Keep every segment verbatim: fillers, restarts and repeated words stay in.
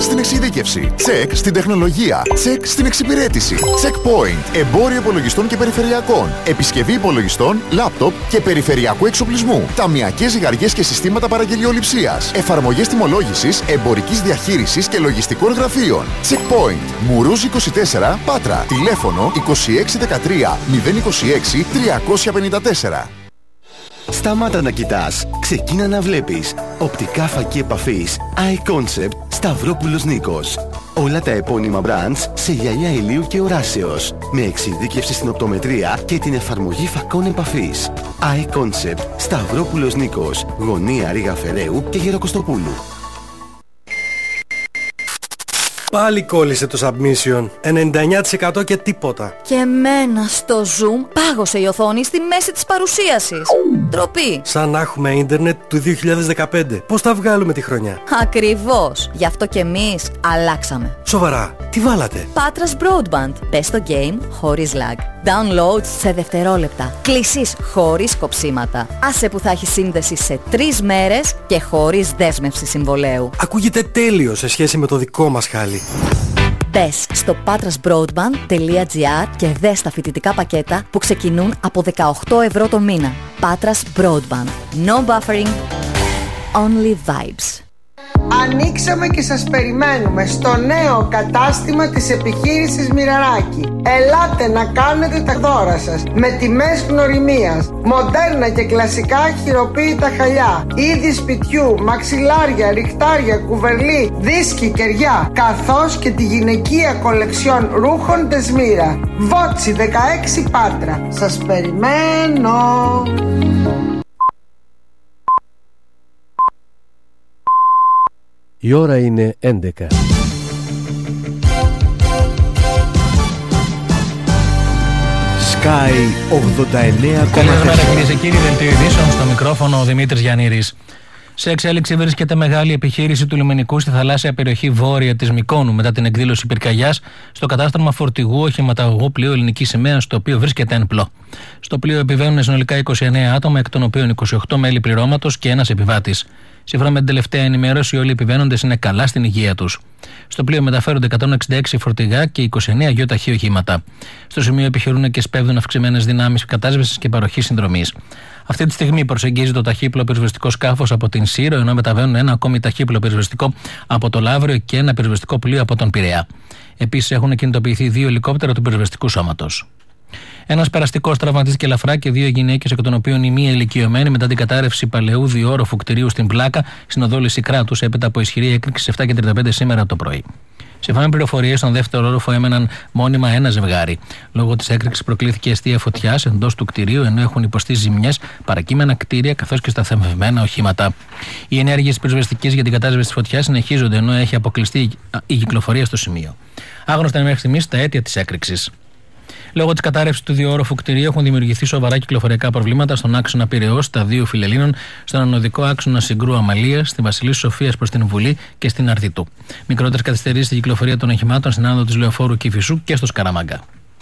στην εξειδίκευση. Τσεκ στην τεχνολογία. Τσεκ στην εξυπηρέτηση. Checkpoint. Εμπόριο υπολογιστών και περιφερειακών. Επισκευή υπολογιστών, λάπτοπ και περιφερειακού εξοπλισμού. Ταμειακές ζυγαριές και συστήματα παραγγελιοληψίας. Εφαρμογές τιμολόγησης, εμπορικής διαχείρισης και λογιστικών γραφείων. Checkpoint. Μουρούζ είκοσι τέσσερα, Πάτρα. Τηλέφωνο είκοσι έξι δεκατρία μηδέν είκοσι έξι τριακόσια πενήντα τέσσερα. Σταμάτα να κοιτάς. Ξεκίνα να βλέπεις. Οπτικά φακή επαφής Eye Concept Σταυρόπουλος Νίκος. Όλα τα επώνυμα brands σε γυαλιά ηλίου και οράσεως. Με εξειδίκευση στην οπτομετρία και την εφαρμογή φακών επαφής. Eye Concept Σταυρόπουλος Νίκος. Γωνία Ρήγα Φεραίου και Γεροκοστοπούλου. Πάλι κόλλησε το submission. ενενήντα εννιά τοις εκατό και τίποτα. Και εμένα στο Zoom πάγωσε η οθόνη στη μέση της παρουσίασης. Ντροπή. Σαν να έχουμε ίντερνετ του δύο χιλιάδες δεκαπέντε. Πώς θα βγάλουμε τη χρονιά? Ακριβώς. Γι' αυτό και εμείς αλλάξαμε. Σοβαρά, τι βάλατε? Patras Broadband. Πες στο game χωρίς lag. Download σε δευτερόλεπτα. Κλήσεις χωρίς κοψίματα. Άσε που θα έχει σύνδεση σε τρεις μέρες και χωρίς δέσμευση συμβολέου. Ακούγεται τέλειο σε σχέση με το δικό μας χάλι. Μπες στο patras broadband τελεία gr και δες τα φοιτητικά πακέτα που ξεκινούν από δεκαοκτώ ευρώ το μήνα. Patras Broadband. No buffering. Only vibes. Ανοίξαμε και σας περιμένουμε στο νέο κατάστημα της επιχείρησης Μοιραράκη. Ελάτε να κάνετε τα δώρα σας με τιμές γνωριμίας. Μοντέρνα και κλασικά χειροποίητα χαλιά, είδη σπιτιού, μαξιλάρια, ριχτάρια, κουβερλί, δίσκοι, κεριά, καθώς και τη γυναικεία κολεξιόν ρούχων Τεσμύρα. Βότσι δεκαέξι Πάτρα. Σας περιμένω. Η ώρα είναι έντεκα. Sky ογδόντα εννέα κόμμα τέσσερα. Καλησπέρα κυρίες και κύριοι, δελτίο ειδήσεων, στο μικρόφωνο ο Δημήτρης Γιαννήρης. Σε εξέλιξη βρίσκεται μεγάλη επιχείρηση του λιμενικού στη θαλάσσια περιοχή βόρεια της Μυκόνου μετά την εκδήλωση πυρκαγιάς στο κατάστρωμα φορτηγού οχηματαγωγού πλοίου ελληνικής σημαίας, στο οποίο βρίσκεται εν πλώ. Στο πλοίο επιβαίνουν συνολικά είκοσι εννέα άτομα, εκ των οποίων είκοσι οκτώ μέλη πληρώματος και ένας επιβάτης. Σύμφωνα με την τελευταία ενημέρωση, όλοι οι επιβαίνοντες είναι καλά στην υγεία τους. Στο πλοίο μεταφέρονται εκατόν εξήντα έξι φορτηγά και είκοσι εννέα γεωταχή οχήματα. Στο σημείο επιχειρούν και σπέβδουν αυξημένες δυνάμεις κατάσβεσης και παροχής συνδρομής. Αυτή τη στιγμή προσεγγίζει το ταχύπλο πυροσβεστικό σκάφος από την Σύρο, ενώ μεταβαίνουν ένα ακόμη ταχύπλο πυροσβεστικό από το Λαύριο και ένα πυροσβεστικό πλοίο από τον Πειραιά. Επίσης έχουν κινητοποιηθεί δύο ελικόπτερα του πυροσβεστικού σώματος. Ένας περαστικός τραυματίστηκε ελαφρά και δύο γυναίκες, εκ των οποίων η μία ηλικιωμένη, μετά την κατάρρευση παλαιού διόροφου κτηρίου στην Πλάκα, στην οδό Λυσικράτους, έπειτα από ισχυρή έκρηξη στις επτά και τριάντα πέντε σήμερα το πρωί. Σύμφωνα με πληροφορίες, στον δεύτερο όροφο έμεναν μόνιμα ένα ζευγάρι. Λόγω της έκρηξης προκλήθηκε αιστεία φωτιάς εντός του κτηρίου, ενώ έχουν υποστεί ζημιές παρακείμενα κτίρια καθώς και σταθμευμένα οχήματα. Οι ενέργειες πυροσβεστικές για την κατάσβεση της φωτιάς συνεχίζονται, ενώ έχει αποκλειστεί η κυκλοφορία στο σημείο. Άγνωστα μέχρι στιγμής τα αίτια της έκρηξης. Λόγω της κατάρρευσης του διόροφου κτηρίου έχουν δημιουργηθεί σοβαρά κυκλοφοριακά προβλήματα στον άξονα Πειραιώς, στα δύο Φιλελλήνων, στον ανωδικό άξονα Συγκρού Αμαλίας, στην Βασιλής Σοφίας προς την Βουλή και στην Αρδιτού. Μικρότερες καθυστερήσεις στην κυκλοφορία των οχημάτων στην άνοδο της Λεωφόρου Κηφισού και στο Σκαραμάγκα.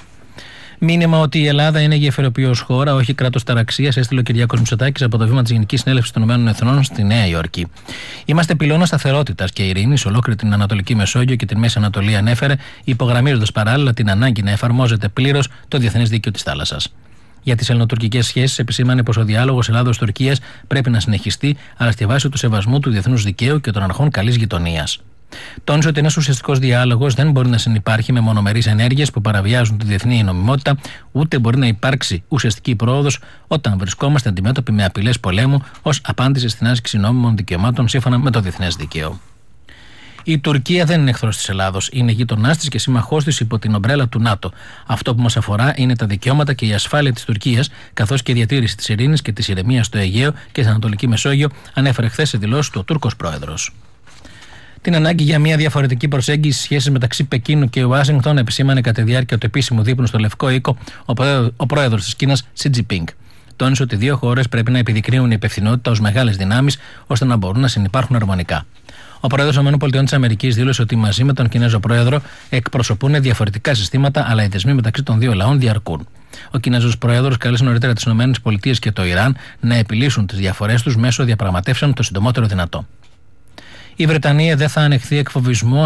Μήνυμα ότι η Ελλάδα είναι γεφυροποιός χώρα, όχι κράτος ταραξίας, έστειλε ο Κυριάκος Μητσοτάκης από το βήμα της Γενικής Συνέλευσης των Ηνωμένων Εθνών στη Νέα Υόρκη. Είμαστε πυλώνα σταθερότητας και ειρήνης σε ολόκληρη την Ανατολική Μεσόγειο και την Μέση Ανατολή, ανέφερε, υπογραμμίζοντας παράλληλα την ανάγκη να εφαρμόζεται πλήρως το διεθνές δίκαιο της θάλασσας. Για τις ελληνοτουρκικές σχέσεις επισήμανε πως ο διάλογος Ελλάδος-Τουρκίας πρέπει να συνεχιστεί, αλλά στη βάση του σεβασμού του διεθνούς δικαίου και των αρχών καλής γειτονίας. Τόνισε ότι ένας ουσιαστικός διάλογος δεν μπορεί να συνυπάρχει με μονομερείς ενέργειες που παραβιάζουν τη διεθνή νομιμότητα, ούτε μπορεί να υπάρξει ουσιαστική πρόοδος όταν βρισκόμαστε αντιμέτωποι με απειλές πολέμου ως απάντηση στην άσκηση νόμιμων δικαιωμάτων σύμφωνα με το διεθνές δίκαιο. Η Τουρκία δεν είναι εχθρός της Ελλάδος. Είναι γείτονάς της και σύμμαχός της υπό την ομπρέλα του ΝΑΤΟ. Αυτό που μας αφορά είναι τα δικαιώματα και η ασφάλεια της Τουρκίας, καθώς και η διατήρηση της ειρήνης και της ηρεμίας στο Αιγαίο και στην Ανατολική Μεσόγειο, ανέφερε χθες σε δηλώσεις του ο Τούρκος πρόεδρος. Την ανάγκη για μια διαφορετική προσέγγιση στις σχέσεις μεταξύ Πεκίνου και Ουάσιγκτον επισήμανε κατά τη διάρκεια του επίσημου δείπνου στο Λευκό Οίκο ο πρόεδρος της Κίνας, Σι Τζινπίνγκ. Τόνισε ότι οι δύο χώρες πρέπει να επιδεικνύουν υπευθυνότητα ως μεγάλες δυνάμεις ώστε να μπορούν να συνυπάρχουν αρμονικά. Ο πρόεδρος των ΗΠΑ δήλωσε ότι μαζί με τον Κινέζο πρόεδρο εκπροσωπούν διαφορετικά συστήματα, αλλά οι δεσμοί μεταξύ των δύο λαών διαρκούν. Ο Κινέζος πρόεδρος κάλεσε νωρίτερα τις ΗΠΑ και το Ιράν να επιλύσουν τις διαφορές τους μέσω διαπραγματεύσεων το συντομότερο δυνατό. Η Βρετανία δεν θα ανεχθεί εκφοβισμό